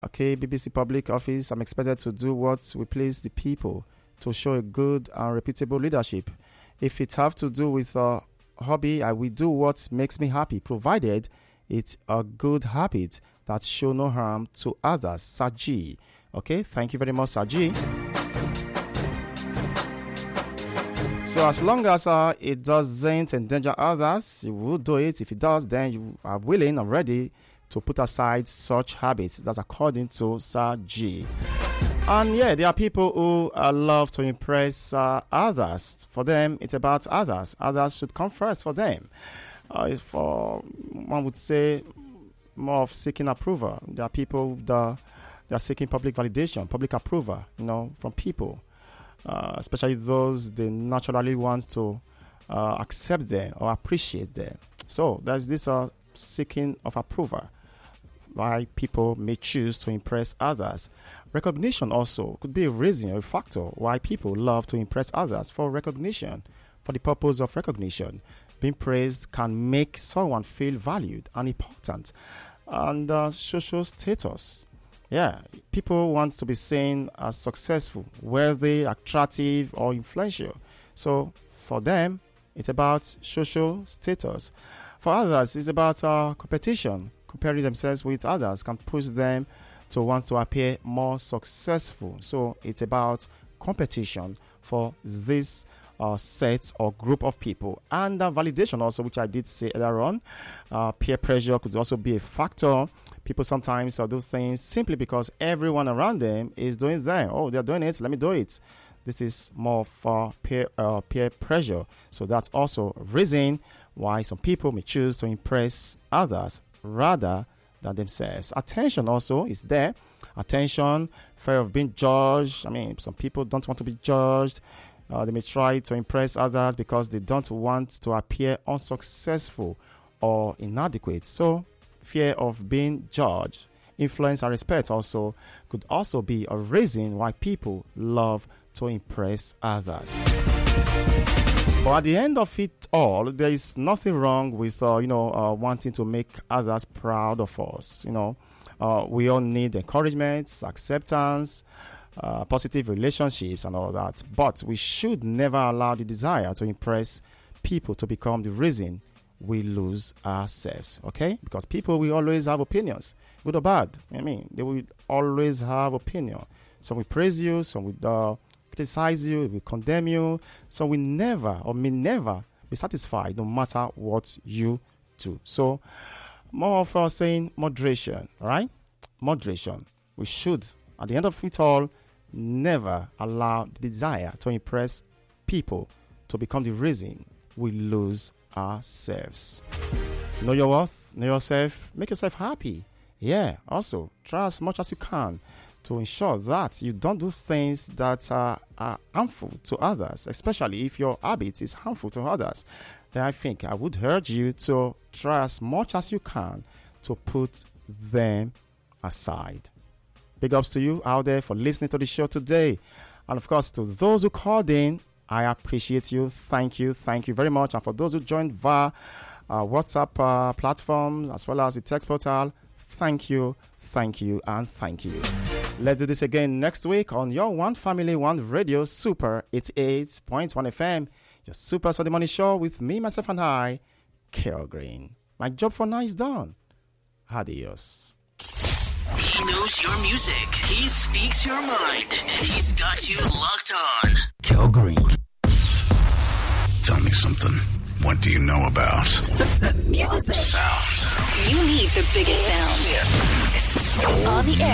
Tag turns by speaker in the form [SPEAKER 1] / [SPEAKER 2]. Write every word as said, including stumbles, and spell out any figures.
[SPEAKER 1] Okay, B B C Public Office, I'm expected to do what will please the people, to show a good and reputable leadership. If it have to do with a hobby, I will do what makes me happy, provided it's a good habit that show no harm to others. Saji. Okay, thank you very much, Saji. So as long as uh, it doesn't endanger others, you will do it. If it does, then you are willing and ready to put aside such habits. That's according to Saji. And yeah, there are people who uh, love to impress uh, others. For them, it's about others. Others should come first for them. Uh, for one would say more of seeking approval. There are people that they are seeking public validation, public approval, you know, from people, uh, especially those they naturally want to uh, accept them or appreciate them. So there's this uh, seeking of approval, why people may choose to impress others. Recognition also could be a reason or a factor why people love to impress others for recognition, for the purpose of recognition. Being praised can make someone feel valued and important. And uh, social status. Yeah, people want to be seen as successful, wealthy, attractive, or influential. So for them, it's about social status. For others, it's about uh, competition. Comparing themselves with others can push them to want to appear more successful. So it's about competition for this uh, set or group of people. And uh, validation also, which I did say earlier on. Uh, peer pressure could also be a factor. People sometimes uh, do things simply because everyone around them is doing them. Oh, they're doing it, let me do it. This is more for peer, uh, peer pressure. So that's also a reason why some people may choose to impress others rather than themselves. Attention also is there. Attention, fear of being judged. I mean, some people don't want to be judged. Uh, they may try to impress others because they don't want to appear unsuccessful or inadequate. So, fear of being judged, influence, and respect also could also be a reason why people love to impress others. But at the end of it all, there is nothing wrong with, uh, you know, uh, wanting to make others proud of us. You know, uh, we all need encouragement, acceptance, uh, positive relationships and all that. But we should never allow the desire to impress people to become the reason we lose ourselves, okay? Because people will always have opinions, good or bad. I mean, they will always have opinion. Some will praise you, some will uh, criticize you, will condemn you. So we never or may never be satisfied no matter what you do. So more of us saying moderation, right? Moderation. We should, at the end of it all, never allow the desire to impress people to become the reason we lose ourselves. Know your worth, know yourself, make yourself happy. Yeah, also try as much as you can to ensure that you don't do things that uh, are harmful to others, especially if your habit is harmful to others. Then I think I would urge you to try as much as you can to put them aside. Big ups to you out there for listening to the show today. And of course, to those who called in, I appreciate you. Thank you. Thank you very much. And for those who joined via uh, WhatsApp uh, platforms as well as the text portal, thank you, thank you, and thank you. Let's do this again next week on your One Family, One Radio Super eighty-eight point one F M. Your Super Sunday Morning Show with me, myself, and I, Kale Green. My job for now is done. Adios.
[SPEAKER 2] He knows your music. He speaks your mind. And he's got you locked on.
[SPEAKER 3] Kale Green. Tell me something. What do you know about
[SPEAKER 4] the music?
[SPEAKER 3] Sound.
[SPEAKER 4] You need the biggest sound. On the air.